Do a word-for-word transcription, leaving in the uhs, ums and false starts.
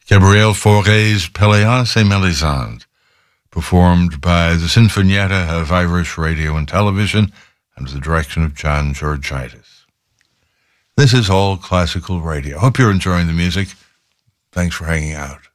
Gabriel Fauré's Pelléas et Mélisande, performed by the Sinfonietta of Irish Radio and Television under the direction of John Georgiadis. This is All Classical Radio. Hope you're enjoying the music. Thanks for hanging out.